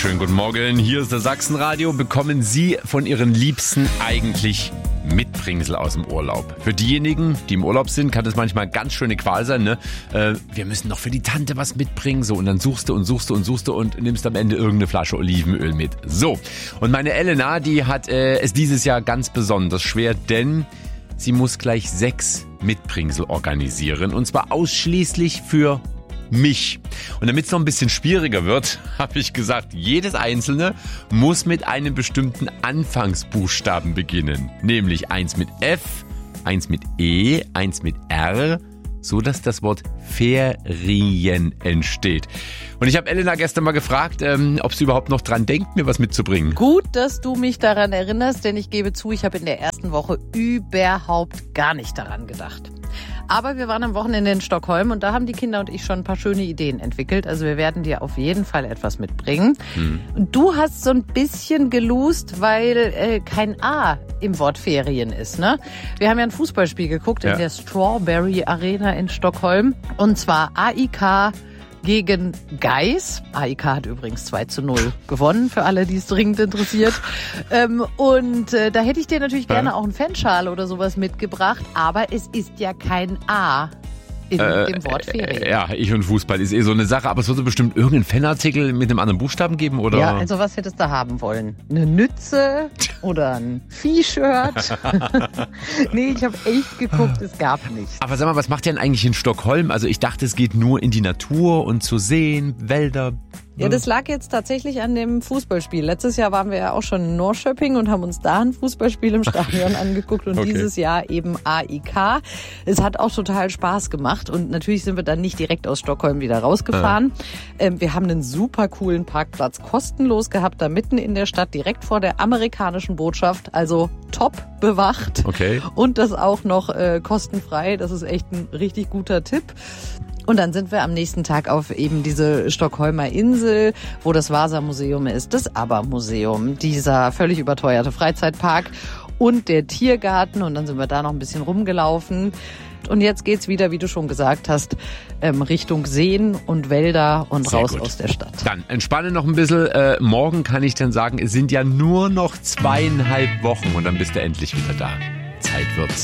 Schönen guten Morgen, hier ist das Sachsenradio. Bekommen Sie von Ihren Liebsten eigentlich Mitbringsel aus dem Urlaub? Für diejenigen, die im Urlaub sind, kann das manchmal ganz schöne Qual sein, ne? Wir müssen doch für die Tante was mitbringen, so, und dann suchst du und nimmst am Ende irgendeine Flasche Olivenöl mit. So, und meine Elena, die hat es dieses Jahr ganz besonders schwer, denn sie muss gleich 6 Mitbringsel organisieren, und zwar ausschließlich für mich. Und damit es noch ein bisschen schwieriger wird, habe ich gesagt, jedes einzelne muss mit einem bestimmten Anfangsbuchstaben beginnen. Nämlich 1 mit F, 1 mit E, 1 mit R, so dass das Wort Ferien entsteht. Und ich habe Elena gestern mal gefragt, ob sie überhaupt noch dran denkt, mir was mitzubringen. Gut, dass du mich daran erinnerst, denn ich gebe zu, ich habe in der ersten Woche überhaupt gar nicht daran gedacht. Aber wir waren am Wochenende in Stockholm und da haben die Kinder und ich schon ein paar schöne Ideen entwickelt. Also wir werden dir auf jeden Fall etwas mitbringen. Du hast so ein bisschen gelust, weil kein A im Wort Ferien ist, ne? Wir haben ja ein Fußballspiel geguckt in der Strawberry Arena in Stockholm. Und zwar AIK gegen Gais. AIK hat übrigens 2:0 gewonnen, für alle, die es dringend interessiert. Da hätte ich dir natürlich gerne auch einen Fanschal oder sowas mitgebracht, aber es ist ja kein A in dem Wort Ferien. Ja, ich und Fußball ist so eine Sache, aber es wird bestimmt irgendeinen Fanartikel mit einem anderen Buchstaben geben, oder? Ja, also was hättest du haben wollen? Eine Nütze oder ein Vieh-Shirt? Nee, ich habe echt geguckt, es gab nichts. Aber sag mal, was macht ihr denn eigentlich in Stockholm? Also ich dachte, es geht nur in die Natur und zu Seen, Wälder. Ja, das lag jetzt tatsächlich an dem Fußballspiel. Letztes Jahr waren wir ja auch schon in Norrköping und haben uns da ein Fußballspiel im Stadion angeguckt und dieses Jahr eben AIK. Es hat auch total Spaß gemacht und natürlich sind wir dann nicht direkt aus Stockholm wieder rausgefahren. Wir haben einen super coolen Parkplatz kostenlos gehabt, da mitten in der Stadt, direkt vor der amerikanischen Botschaft, also top bewacht. Okay. Und das auch noch kostenfrei. Das ist echt ein richtig guter Tipp. Und dann sind wir am nächsten Tag auf eben diese Stockholmer Insel, wo das Vasa-Museum ist, das ABBA-Museum, dieser völlig überteuerte Freizeitpark und der Tiergarten. Und dann sind wir da noch ein bisschen rumgelaufen. Und jetzt geht's wieder, wie du schon gesagt hast, Richtung Seen und Wälder und Sehr raus gut. aus der Stadt. Dann entspanne noch ein bisschen. Morgen kann ich dann sagen, es sind ja nur noch 2,5 Wochen und dann bist du endlich wieder da. Zeit wird's.